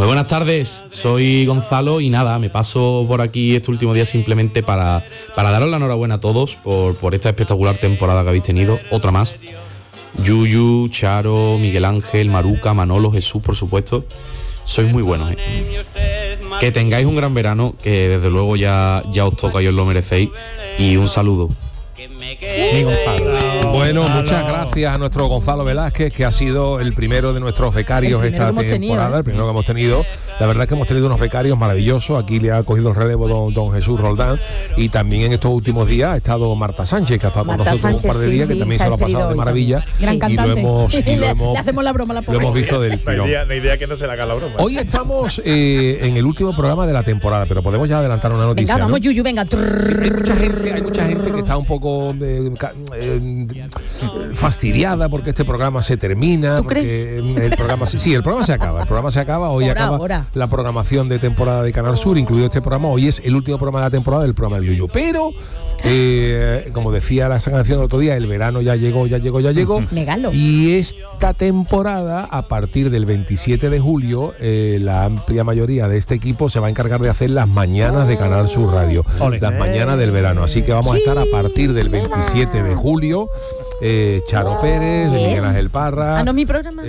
Muy buenas tardes, soy Gonzalo y nada, me paso por aquí este último día simplemente para daros la enhorabuena a todos por esta espectacular temporada que habéis tenido, otra más. Yuyu, Charo, Miguel Ángel, Maruca, Manolo, Jesús, por supuesto. Sois muy buenos, Que tengáis un gran verano, que desde luego ya os toca y os lo merecéis. Y un saludo. Bueno, muchas gracias a nuestro Gonzalo Velázquez, que ha sido el primero de nuestros becarios esta temporada, el primero que hemos tenido. La verdad es que hemos tenido unos becarios maravillosos. Aquí le ha cogido el relevo don Jesús Roldán, y también en estos últimos días ha estado Marta Sánchez, que ha estado con nosotros un par de días, que también se lo ha pasado de maravilla. Gran cantante. Le hacemos la broma a la pobre. Lo hemos visto del tirón. La idea que no se le haga la broma. Hoy estamos en el último programa de la temporada, pero podemos ya adelantar una noticia. Venga, vamos, ¿no? Yuyu, venga. Hay mucha gente que está un poco fastidiada porque este programa se termina. ¿Tú porque el programa se acaba. Hoy acaba la programación de temporada de Canal Sur, incluido este programa. Hoy es el último programa de la temporada del programa del Yuyu. Pero, como decía la canción el otro día, el verano ya llegó. Megalo. Y esta temporada, a partir del 27 de julio, la amplia mayoría de este equipo se va a encargar de hacer las mañanas de Canal Sur Radio. Las mañanas del verano. Así que vamos a estar a partir del 27 de julio. Charo Pérez, Miguel Ángel Parra. No, mi programa.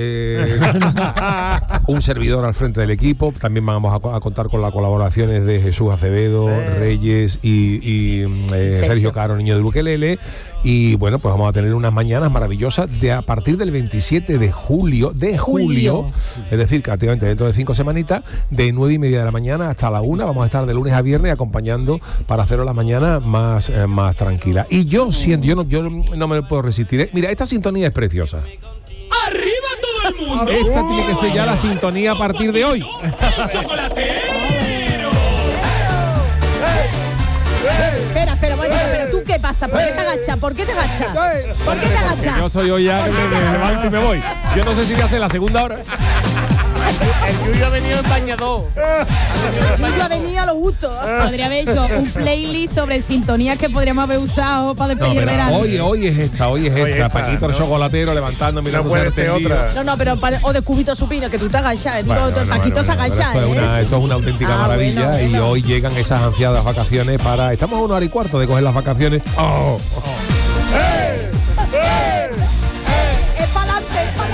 Un servidor al frente del equipo. También vamos a contar con las colaboraciones de Jesús Acevedo, Reyes y Sergio Caro, niño del ukelele. Y bueno, pues vamos a tener unas mañanas maravillosas a partir del 27 de julio. Es decir, prácticamente dentro de 5 semanitas, de 9:30 de la mañana hasta la 1. Vamos a estar de lunes a viernes acompañando para haceros las mañanas más tranquilas. Y yo no me puedo resistir. Mira, esta sintonía es preciosa. ¡Arriba todo el mundo! Esta tiene que ser ya la sintonía a partir de hoy. ¡Chocolatero! Espera, pero tú qué pasa, ¿por qué te agachas? ¿Por qué te agachas? Yo estoy hoy ya que me levanto y me voy. Yo no sé si voy a hacer la segunda hora. El Yuyu ha venido en bañador. El Yuyu ha venido a lo justo. Podría haber hecho un playlist sobre sintonías que podríamos haber usado para despedir el verano. Hoy es esta. Paquito el chocolatero levantando, mirando. No puede ser otra. No, pero o de Cubito Supino, que tú te agachas. Paquito se agacha. Esto es una auténtica maravilla. Bueno. Y hoy llegan esas ansiadas vacaciones estamos a 1 hora y cuarto de coger las vacaciones. Es pa'lante.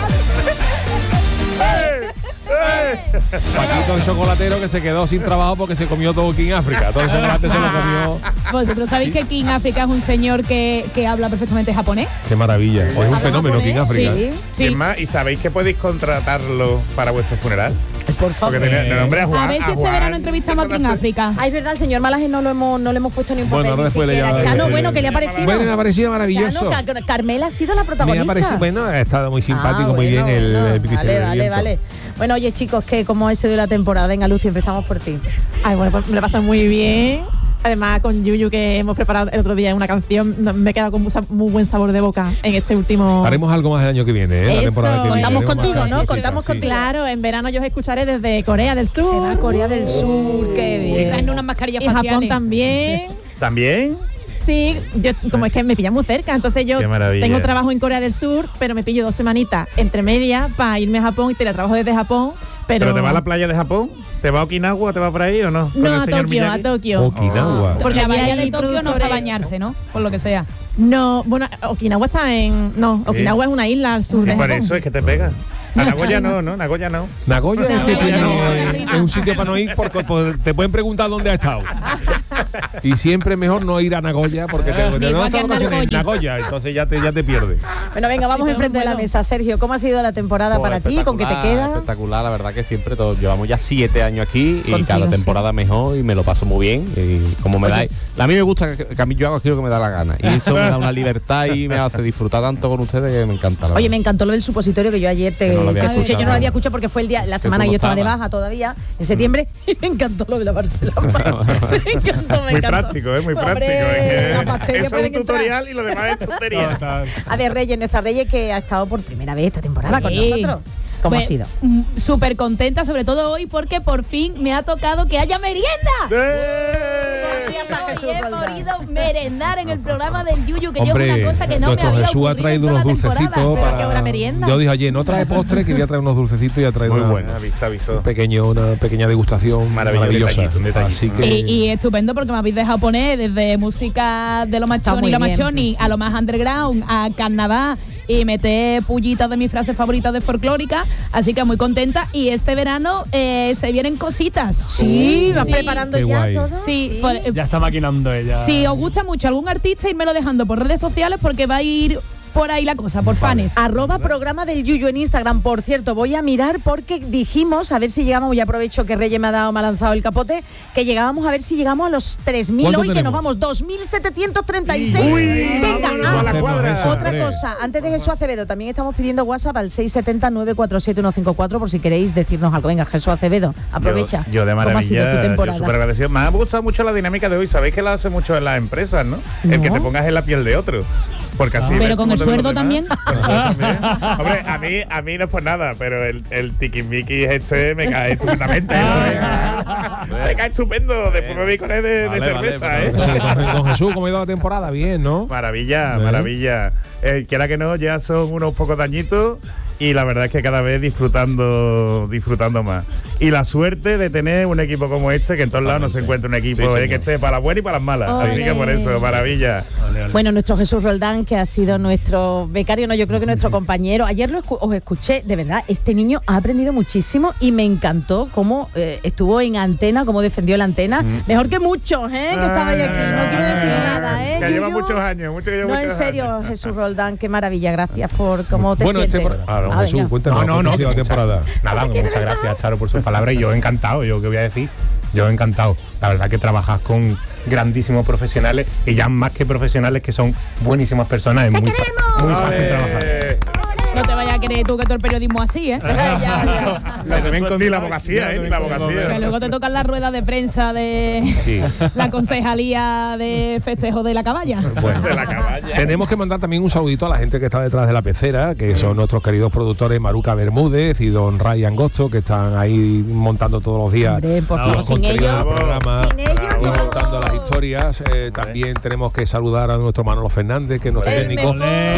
Paquito el chocolatero, que se quedó sin trabajo porque se comió todo King África. Todo el chocolate se lo comió. ¿Vosotros sabéis que King África es un señor que habla perfectamente japonés? Qué maravilla. Es un fenómeno King África. Sí. Y es más, ¿y sabéis que podéis contratarlo para vuestro funeral? Por favor. A ver si este verano entrevistamos a King África. Es verdad, el señor Malaje no le hemos puesto ni un papel. Bueno, después Chano, ¿qué le ha parecido? Bueno, me ha parecido maravilloso. Chano, Carmela ha sido la protagonista. Me ha parecido, ha estado muy simpático, muy bien el Vale. Bueno, oye, chicos, ¿cómo ha sido la temporada? Venga, Lucy, empezamos por ti. Ay, bueno, pues me lo paso muy bien. Además, con Yuyu, que hemos preparado el otro día una canción, me he quedado con muy buen sabor de boca en este último... Haremos algo más el año que viene, la temporada que viene. Contamos contigo, ¿no? Contamos contigo. Claro, en verano yo os escucharé desde Corea del Sur. Se va a Corea del Sur, qué bien. Traen unas mascarillas y faciales. Japón también. ¿También? Sí, como es que me pilla muy cerca, entonces yo tengo trabajo en Corea del Sur, pero me pillo 2 semanitas entre medias para irme a Japón y teletrabajo desde Japón. ¿Pero te va a la playa de Japón? ¿Te va a Okinawa? ¿Te va por ahí o no? No, a Tokio. Okinawa. Porque la bahía de Tokio no es para bañarse, ¿no? Por lo que sea. No, bueno, Okinawa está en... No, Okinawa es una isla al sur de Japón. Por eso es que te pega. A Nagoya no. Nagoya es un sitio para no ir porque te pueden preguntar dónde ha estado. Y siempre es mejor no ir a Nagoya porque Nagoya, entonces ya te pierdes. Bueno, venga, vamos enfrente de la mesa. Sergio, ¿cómo ha sido la temporada para ti? ¿Con qué te queda? Espectacular, la verdad que siempre llevamos ya 7 años aquí y cada temporada mejor y me lo paso muy bien. Y como me da, a mí me gusta que a mí yo hago lo que me da la gana y eso me da una libertad y me hace disfrutar tanto con ustedes que me encanta. Oye, me encantó lo del supositorio que yo ayer te escuché. Yo no lo había escuchado porque fue la semana que yo estaba de baja todavía, en septiembre, y me encantó lo de lavarse la mano. Me encantó. Muy práctico, muy práctico. Eso es un tutorial y lo demás es tontería. A ver, nuestra Reyes, que ha estado por primera vez esta temporada con nosotros. ¿Cómo ha sido? Súper contenta, sobre todo hoy, porque por fin me ha tocado que haya merienda. Gracias a Jesús Hoy he Roldán. podido merendar en el programa del Yuyu, que yo Hombre, es una cosa que no me nuestro había Jesús ha ocurrido traído en toda unos la temporada. dulcecitos Pero para... qué buena merienda. Yo dije, oye, no trae postre, quería traer unos dulcecitos y ha traído Muy una, bueno, avisó. una pequeña degustación maravillosa. Un detallito. Así que... Y estupendo porque me habéis dejado poner desde música de lo Está machoni muy y lo bien. machoni a lo más underground, a carnaval y meter pullitas de mis frases favoritas de folclórica, así que muy contenta. Y este verano se vienen cositas. Sí, vas preparando Qué ya guay. todo. Sí, pues, Ya está maquinando ella. si os gusta mucho algún artista, irmelo dejando por redes sociales porque va a ir por ahí la cosa, por fans. @programa del Yuyu en Instagram. Por cierto, voy a mirar porque dijimos, a ver si llegamos, ya aprovecho que Reyes me ha lanzado el capote, que llegábamos a ver si llegamos a los 3.000 ¿Cuánto hoy, que tenemos? nos vamos, 2.736. Venga, a la cuadra. Eso, otra hombre. cosa, antes de Jesús Acevedo, también estamos pidiendo WhatsApp al 670-947-154 por si queréis decirnos algo. Venga, Jesús Acevedo, aprovecha. Yo de ¿Cómo ha sido tu maravilla, yo temporada? súper agradecido. Me ha gustado mucho la dinámica de hoy. Sabéis que la hace mucho en las empresas, ¿no? El No. que te pongas en la piel de otro. Porque así Pero ves con cómo el te ven los sueldo demás. también. Con el sueldo también. Hombre, a mí no es por nada, pero el tiquismiquis este me cae estupendamente. Me cae estupendo. Después me voy con él de cerveza, vale, ¿eh? Sí, don Jesús, ¿cómo ha ido la temporada? Bien, ¿no? Maravilla, maravilla. Quiera que no, ya son unos pocos dañitos y la verdad es que cada vez disfrutando más. Y la suerte de tener un equipo como este, que en todos lados no se encuentra un equipo Sí, que esté para las buenas y para las malas. Así Ole. que por eso, maravilla. Bueno, nuestro Jesús Roldán, que ha sido nuestro becario, no, yo creo que nuestro compañero. Ayer os escuché, de verdad, este niño ha aprendido muchísimo y me encantó cómo estuvo en antena, cómo defendió la antena. Mejor que muchos, que estabais aquí. No quiero decir nada, Que lleva Yuyu? muchos años, que lleva No, muchos en serio, años. Jesús Roldán, qué maravilla. Gracias por cómo te Bueno, sientes. don Ah, Jesús, venga. cuéntanos No, cómo ha sido la muchas- temporada. Nada, muchas gracias, Charo, por sus palabras. Y yo encantado, yo qué voy a decir. Yo encantado. La verdad que trabajas con grandísimos profesionales y ya más que profesionales que son buenísimas personas. Es muy fácil trabajar. No te vayas a creer tú que todo el periodismo así, ¿eh? Ni la abogacía, ni la Que abogacía. luego te tocan las ruedas de prensa de Sí. la concejalía de festejo de la caballa. Bueno, De la caballa. tenemos que mandar también un saludito a la gente que está detrás de la pecera, que son nuestros queridos productores Maruca Bermúdez y don Ray Angosto, que están ahí montando todos los días Hombre, por favor, los sin contenidos ellos, del programa sin ellos y no. montando las historias. También tenemos que saludar a nuestro Manolo Fernández, que es nuestro El técnico.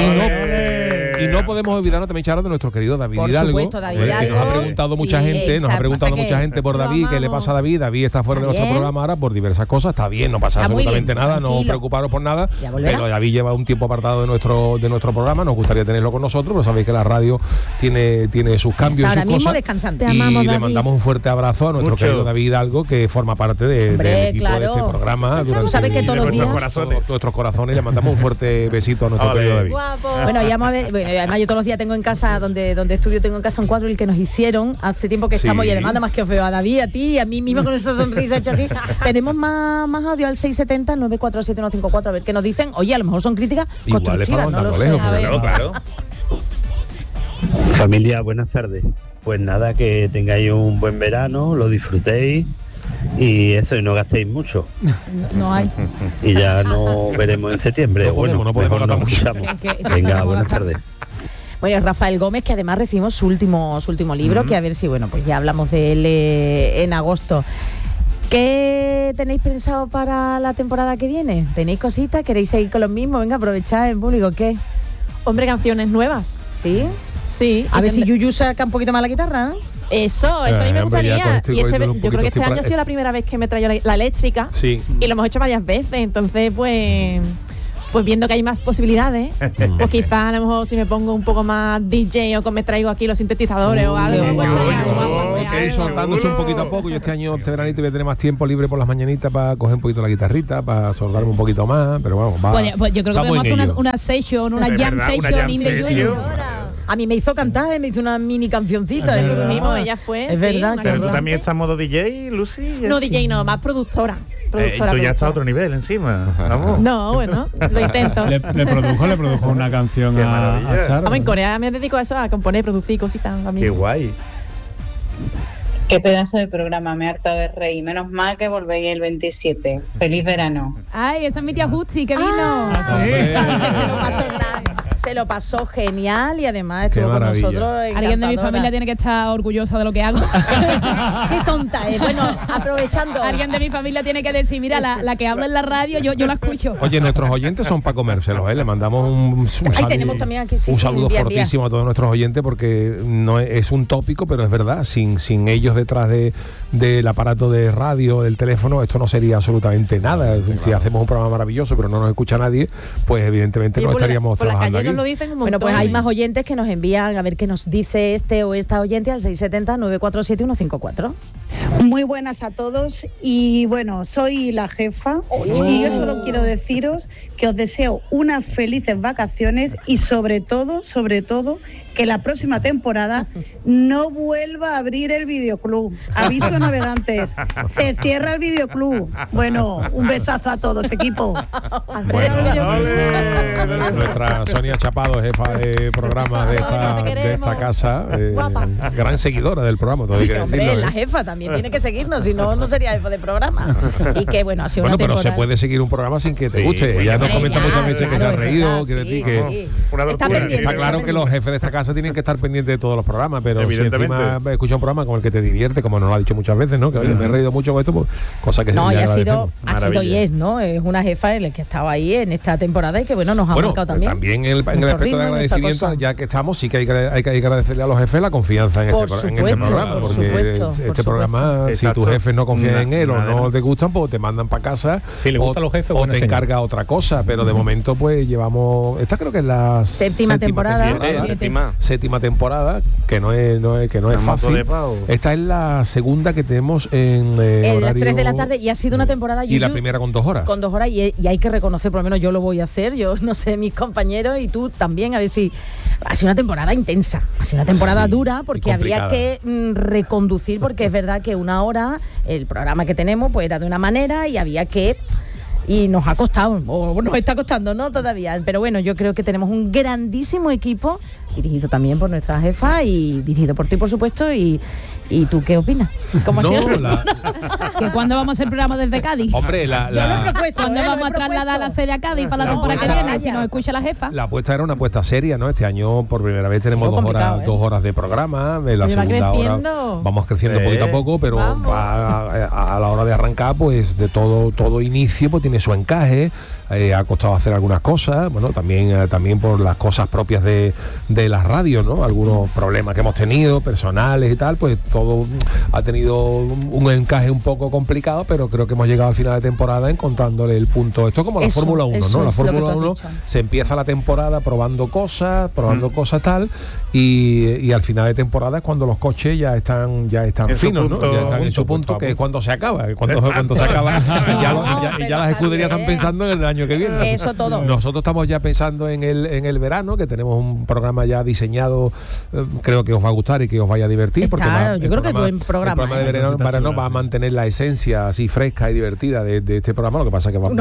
Y no podemos olvidarnos también, Charo, de nuestro querido David Por Hidalgo, supuesto, David que nos ha Hidalgo. preguntado mucha Sí, gente, nos ha exacto, preguntado pasa mucha que gente por lo David, ¿qué le amamos. pasa a David? David está fuera de Está nuestro bien. programa ahora por diversas cosas, está bien, no pasa Está muy absolutamente bien, nada, no os tranquilo. preocuparos por nada, Ya volverá. pero David lleva un tiempo apartado de nuestro programa, nos gustaría tenerlo con nosotros, pero sabéis que la radio tiene sus cambios, Ahora sus mismo cosas, descansante. y Te amamos, le David. mandamos un fuerte abrazo a nuestro Mucho. querido David Hidalgo, que forma parte Hombre, del equipo de claro. este programa. Tú sabes que todos los días- nuestros corazones, y le mandamos un fuerte besito a nuestro Ole. querido David. Guapo. Bueno, ya vamos a ver, bueno, además yo todos los días tengo en casa, donde estudio, tengo en casa un cuadro el que nos hicieron hace tiempo que Sí. estamos, y además nada más que os veo a David, a ti, a mí misma con esa sonrisa hecha así. Tenemos más audio al 670-947-154, a ver qué nos dicen. Oye, a lo mejor son críticas Igual es constructivas, para no lo mandarlo sé. lejos, A ver. pero Claro. Familia, buenas tardes. Pues nada, que tengáis un buen verano, lo disfrutéis y eso, y no gastéis mucho. No hay. Y ya nos veremos en septiembre. No podemos, Bueno, no podemos mejor nos gastar escuchamos. Que Venga, podemos buenas gastar. tardes. Bueno, Rafael Gómez, que además recibimos su último libro, que a ver si, bueno, pues ya hablamos de él en agosto. ¿Qué tenéis pensado para la temporada que viene? ¿Tenéis cositas? ¿Queréis seguir con lo mismo? Venga, aprovechad en público, ¿qué? Hombre, canciones nuevas. ¿Sí? Sí. A y ver si tendré- Yuyu saca un poquito más la guitarra, ¿no? Eso a mí me hombre, ya gustaría. con esto y Y con este, esto un yo creo que poquito este año ha estoy sido la primera vez que me traigo la eléctrica. Sí. Y lo hemos hecho varias veces, entonces pues viendo que hay más posibilidades, pues quizá a lo mejor si me pongo un poco más DJ o me traigo aquí los sintetizadores o algo, pues estaría guapo, Hay que ir algo. soltándose un poquito a poco. Yo este año, este veranito, voy a tener más tiempo libre por las mañanitas para coger un poquito la guitarrita, para soldarme un poquito más, pero vamos, va. Pues yo creo que estamos podemos en hacer ello. una session, una De jam verdad, una session jam in the session. Yuyu. A mí me hizo cantar, me hizo una mini cancioncita. Es ¿eh? verdad. Mismo, ella fue, Es sí, verdad. una que Pero tú verdad. también estás en modo DJ, Lucy. No DJ, no, más productora. Tú ya estás a productora. otro nivel encima. Vamos. No, bueno, lo intento. Le produjo una canción Qué a maravilla. Charo. Vamos, en Corea me dedico a eso, a componer, producir cositas. a mí. Qué guay. Qué pedazo de programa, me he hartado de reír. Menos mal que volvéis el 27. Feliz verano. Ay, esa es mi tía Jutsi, que vino. Ah, sí. Ay, que se lo pasó nada. Se lo pasó genial y además estuvo con nosotros. Alguien de mi familia tiene que estar orgullosa de lo que hago. Qué tonta es. Bueno, aprovechando. Alguien de mi familia tiene que decir, mira, la que habla en la radio, yo la escucho. Oye, nuestros oyentes son para comérselos, ¿eh? Le mandamos un tenemos también aquí, un saludo fortísimo a todos nuestros oyentes, porque no es un tópico, pero es verdad, sin ellos detrás del aparato de radio, del teléfono, esto no sería absolutamente nada. Si hacemos un programa maravilloso, pero no nos escucha nadie, pues evidentemente no estaríamos trabajando aquí. Lo dicen un montón. Bueno, pues hay más oyentes que nos envían a ver qué nos dice este o esta oyente al 670-947-154. Muy buenas a todos y bueno, soy la jefa y yo solo quiero deciros que os deseo unas felices vacaciones y sobre todo, que la próxima temporada no vuelva a abrir el videoclub. Aviso a navegantes, se cierra el videoclub. Bueno, un besazo a todos, equipo. Bueno, nuestra Sonia Chapado, jefa de programa de esta casa, gran seguidora del programa, todo hay que decirlo. Hombre, la jefa también tiene que seguirnos, si no, no sería jefa de programa. Y que bueno, ha sido una temporada. Pero se puede seguir un programa sin que te guste. Ella nos comenta muchas veces que se ha reído, quiere decir que está claro que los jefes de esta casa tienen que estar pendientes de todos los programas, pero si encima escucha un programa con el que te divierte, como nos lo ha dicho muchas veces, ¿no? Que oye, me he reído mucho con esto, pues, cosa que no, y ha sido y es, ¿no? Es una jefa en la que estaba ahí en esta temporada y que bueno, nos ha marcado también. También en el aspecto de agradecimiento, ya que estamos, sí que hay que agradecerle a los jefes la confianza en este programa, porque este programa, si tus jefes no confían en él o no te gustan, pues te mandan para casa. Si le gusta a los jefes, o te encarga otra cosa, pero de momento pues llevamos, esta creo que es la séptima temporada, que no es fácil. Esta es la segunda que tenemos en las 3 de la tarde y ha sido una temporada y la primera con 2 horas. Con 2 horas y hay que reconocer, por lo menos yo lo voy a hacer, yo no sé, mis compañeros y tú también, a ver si ha sido una temporada intensa, ha sido una temporada dura porque había que reconducir, porque es verdad que una hora el programa que tenemos pues era de una manera y había que... Y nos ha costado, o nos está costando, ¿no? Todavía. Pero bueno, yo creo que tenemos un grandísimo equipo, dirigido también por nuestra jefa y dirigido por ti, por supuesto. ¿Y tú qué opinas? ¿Cómo ha sido? ¿Que cuándo vamos a hacer el programa desde Cádiz? Hombre, Yo lo he propuesto. ¿Cuándo vamos a trasladar la sede a Cádiz para la temporada que viene? Si nos escucha la jefa. La apuesta era una apuesta seria, ¿no? Este año por primera vez tenemos 2 horas de programa. En la segunda hora vamos creciendo poquito a poco, pero a la hora de arrancar, pues de todo inicio, pues tiene su encaje. Ha costado hacer algunas cosas, bueno, también por las cosas propias de las radios, ¿no? Algunos problemas que hemos tenido, personales y tal, pues todo ha tenido un encaje un poco complicado, pero creo que hemos llegado al final de temporada encontrándole el punto. Esto es como la Fórmula 1, ¿no? La Fórmula 1 se empieza la temporada probando cosas tal, y al final de temporada es cuando los coches ya están finos, ¿no? Ya están en su punto, que es cuando se acaba. Cuando se acaba, ya las escuderías están pensando en el año que viene. Eso todo. Nosotros estamos ya pensando en el verano, que tenemos un programa ya diseñado, creo que os va a gustar y que os vaya a divertir. Yo creo que es buen programa. El programa de verano va a mantener la esencia así fresca y divertida de este programa. Lo que pasa es que vamos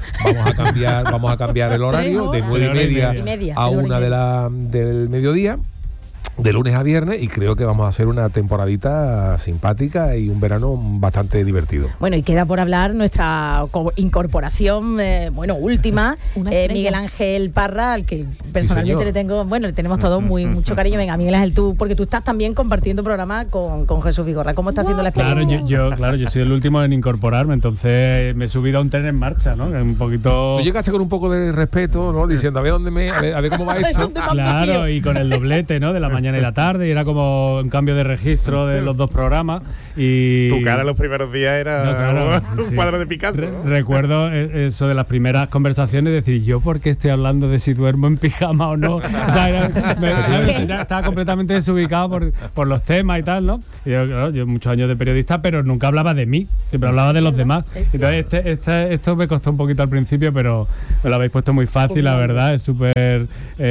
a cambiar el horario de 9:30 a 1 del mediodía, de lunes a viernes, y creo que vamos a hacer una temporadita simpática y un verano bastante divertido. Bueno, y queda por hablar nuestra incorporación, última, Miguel Ángel Parra, al que personalmente le tenemos todos mucho cariño. Venga, Miguel Ángel, tú, porque tú estás también compartiendo programa con Jesús Vigorra. ¿Cómo está siendo la experiencia? Claro, yo soy el último en incorporarme, entonces me he subido a un tren en marcha, ¿no? Un poquito... Tú llegaste con un poco de respeto, ¿no? Diciendo, a ver cómo va esto. Claro, y con el doblete, ¿no? De la mañana y la tarde, y era como un cambio de registro de los 2 programas. Y tu cara los primeros días era un cuadro de Picasso, ¿no? Recuerdo eso de las primeras conversaciones, decir, ¿yo por qué estoy hablando de si duermo en pijama o no? O sea, ya estaba completamente desubicado por los temas y tal, ¿no? Y yo muchos años de periodista, pero nunca hablaba de mí, siempre hablaba de los demás. Entonces esto me costó un poquito al principio, pero me lo habéis puesto muy fácil, la verdad, es súper...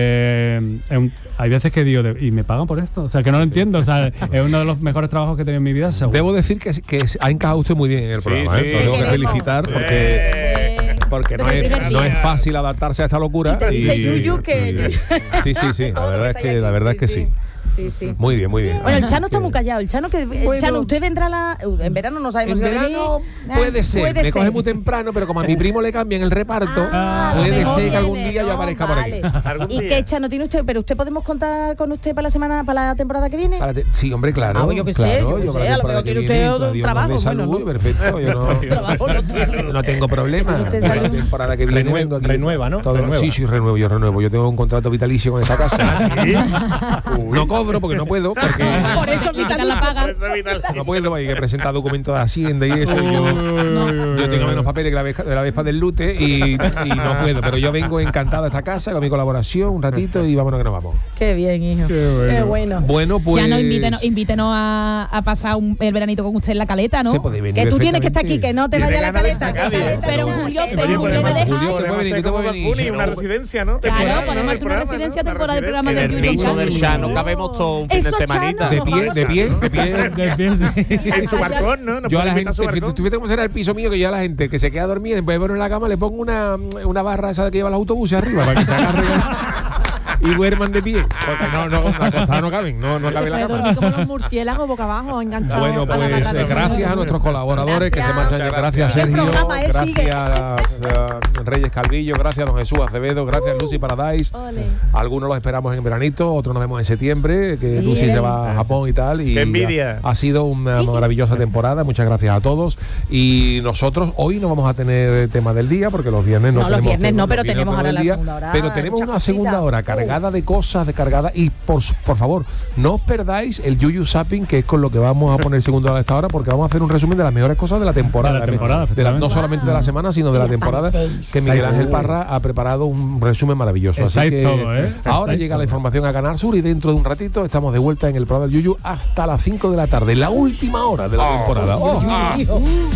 hay veces que digo, ¿y me pagan por esto? O sea, que no lo entiendo, o sea, es uno de los mejores trabajos que he tenido en mi vida, seguro. Debo decir que ha encajado usted muy bien en el programa, ¿eh? Lo tengo que felicitar porque no es fácil adaptarse a esta locura. Y te dice Yuyu que... Sí, la verdad es que sí. Sí, sí. Muy bien, muy bien. Bueno, el Chano está muy callado. El Chano, Chano, usted vendrá en verano, no sabemos en si va a verano venir. puede ser, me coge muy temprano, pero como a mi primo le cambian el reparto, puede ser que algún día yo aparezca por aquí. ¿Y qué Chano tiene usted? ¿Pero usted podemos contar con usted para la temporada que viene? Sí, hombre, claro. Yo que sé, yo sé, a lo mejor tiene usted otro trabajo. De salud, ¿no? Perfecto, yo no tengo problema. La temporada que viene vengo aquí. Renueva, ¿no? Sí, renuevo. Yo tengo un contrato vitalicio con esa casa. No cobro porque no puedo, porque por eso la paga. No puedo, hay que presentar documentos de Hacienda y eso. Yo tengo menos papeles que la Vespa del Lute y no puedo, pero yo vengo encantado a esta casa con mi colaboración un ratito y vámonos que nos vamos. Qué bien, hijo. Qué bueno. Bueno, pues ya no invítenos a pasar el veranito con usted en la Caleta, ¿no? Se puede venir que tú tienes que estar aquí, que no te vayas a la Caleta. Pero en julio, 6 de julio me dejáis. Una residencia, ¿no? Claro, podemos hacer una residencia temporal del programa del Yuyu. En el piso del Chano cabemos todo un fin de semanita. De pie. En su balcón, ¿no? Yo a la gente, fíjate cómo será el piso mío, que yo a la gente que se queda dormida, después de poner en la cama, le pongo una barra esa que lleva los autobuses arriba para que se agarre y duerman de pie. Porque acostado no caben, no cabe la cama. Dormir como los murciélagos boca abajo, enganchados. Bueno, pues gracias a nuestros colaboradores que se marchan. Gracias Sergio, gracias Reyes Calvillo, gracias don Jesús Acevedo, gracias Lucy Paradise. Algunos los esperamos en veranito, otros nos vemos en septiembre, que Lucy se va a Japón y tal. Y ¡qué envidia! Ha sido una maravillosa temporada, muchas gracias a todos. Y nosotros hoy no vamos a tener tema del día, porque los viernes no tenemos tema, pero tenemos ahora la segunda hora. Pero tenemos una segunda hora cargada de cosas, y por favor, no os perdáis el Yuyu Zapping, que es con lo que vamos a poner segunda hora de esta hora, porque vamos a hacer un resumen de las mejores cosas de la temporada. No solamente de la semana, sino de la temporada, que Miguel Ángel Parra ha preparado un resumen maravilloso. Así que ahora llega la información a Canal Sur y dentro de un ratito estamos de vuelta en el programa del Yuyu hasta las 5 de la tarde, la última hora de la temporada.